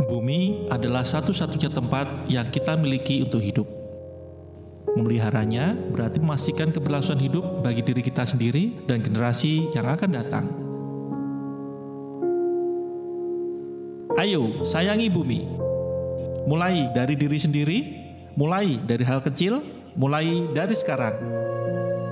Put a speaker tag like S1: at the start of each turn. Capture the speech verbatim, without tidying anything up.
S1: Bumi adalah satu-satunya tempat yang kita miliki untuk hidup. Memeliharanya berarti memastikan keberlangsungan hidup bagi diri kita sendiri dan generasi yang akan datang. Ayo, sayangi bumi. Mulai dari diri sendiri, mulai dari hal kecil, mulai dari sekarang.